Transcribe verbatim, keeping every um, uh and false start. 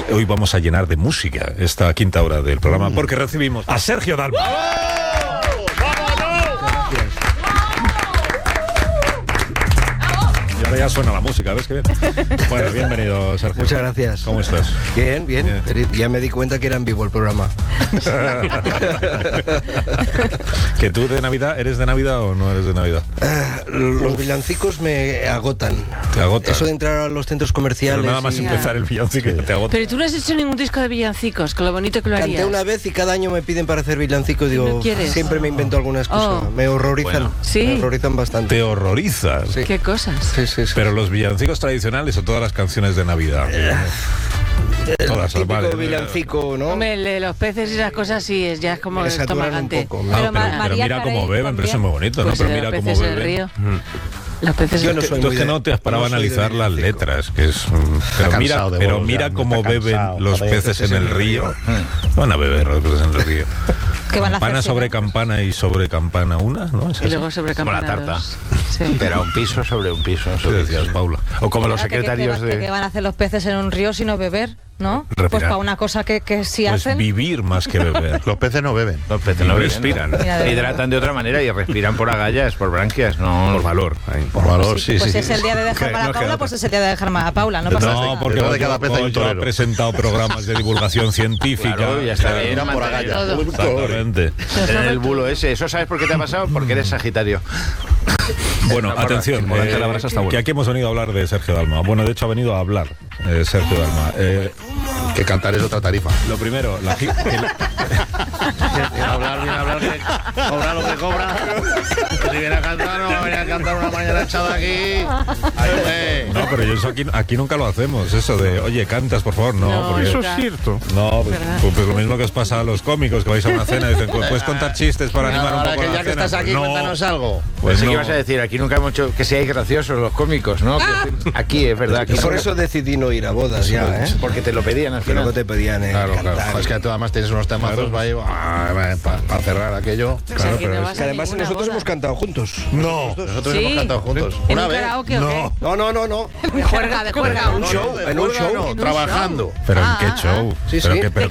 hoy vamos a llenar de música esta quinta hora del programa, porque recibimos a Sergio Dalma. Y ahora ya suena la música, ¿ves qué bien? Bueno, bienvenido, Sergio. Muchas gracias. ¿Cómo estás? Bien, bien. bien. Ya me di cuenta que era en vivo el programa. ¿Que tú de Navidad, eres de Navidad o no eres de Navidad? Uh, los villancicos me agotan. Te agotan. Eso de entrar a los centros comerciales. Pero nada más y... empezar el villancico te agota. Pero tú no has hecho ningún disco de villancicos, con lo bonito que lo harías. Canté una vez y cada año me piden para hacer villancicos. Digo, ¿No quieres? siempre me invento alguna excusa. Oh. Me horrorizan. Bueno. ¿Sí? Me horrorizan bastante. Te horrorizas. Sí. ¿Qué cosas? Sí, sí, sí. Pero los villancicos tradicionales o todas las canciones de Navidad. El Todas, típico vale. villancico, ¿no? Hombre, el de los peces y esas cosas sí, es, ya es como Me saturan un estomagante. poco. Ah, Pero pero, Ma- pero María mira Carey cómo beben, también. pero eso es muy bonito, Pues ¿no? Pero de mira los cómo peces del beben. río. Mm. Los peces Yo del no río. soy Tú es muy que de- no te has parado a no soy de analizar las villancico. letras, que es... mm, Pero mira, cansado de pero bolos mira ya, cómo está beben cansado. los Joder, peces en el río. Van a beber los peces en el río. ¿Qué van a Campana hacer? sobre campana y sobre campana una, ¿no? ¿Es Y así? luego sobre Como la campanados. tarta. Sí. Pero a un piso sobre un piso. ¿Qué decías, Paula? O como los Espérate, ¿qué- secretarios qué, de... ¿Qué van a hacer los peces en un río sino beber? ¿no? Respirar. Pues para una cosa que, que sí Pues hacen. vivir más que beber. Los peces no beben. Los peces Y no beben. respiran. Mira, de Se hidratan de otra manera y respiran por agallas, por branquias, no Por valor. ahí. por valor, Sí, sí, pues sí. si es el día de dejar Que para no queda Paula, otra. pues es el día de dejar más a Paula, no pasa No, nada. porque Detrás de Goyo- cada pez hay un Goyo ha torero. presentado programas de divulgación científica. Claro, ya está bien. Irán por de agallas. todo. Exactamente. En el bulo ese. ¿Eso sabes por qué te ha pasado? Porque eres Sagitario. Bueno, Porra, atención, que volante eh, a la brasa está bueno. que aquí hemos venido a hablar de Sergio Dalma. Bueno, de hecho ha venido a hablar eh, Sergio Dalma. Eh, Que cantar es otra tarifa. lo primero, la, gi- que la- hablar, viene a hablar que cobra lo que cobra. Que si viene a cantar, no va a venir a cantar una mañana echada aquí. Ayúdame. no, pero yo eso aquí, aquí nunca lo hacemos, eso de, oye, cantas, por favor, no. No, porque, eso es cierto. no, pues, ¿Verdad? pues- pues lo mismo que os pasa a los cómicos, que vais a una cena y dicen, "Pues, ¿puedes contar chistes para animar un Ahora poco que la ya que cena?". estás aquí, Pues no, cuéntanos algo. pues Pensé no. que ibas a decir, aquí nunca hemos hecho que seáis graciosos los cómicos, ¿no? Que- Aquí es verdad. Y Aquí por eso decidí no ir a bodas ya, ¿eh? Porque te lo pedían al Que luego final. te pedían eh, Claro, cantar. claro. Es que tú además tienes unos temazos para cerrar aquello. O sea, Claro, que pero no es vas Que a además ninguna nosotros boda. hemos cantado juntos. No, Nosotros Sí. hemos cantado juntos. ¿En Una un vez. karaoke o no. No, no, no, no. qué? De juerga, de juerga. Un show, en un show. Trabajando. ¿Pero en Ah, qué ah, show? Sí, ¿Pero sí. qué- pero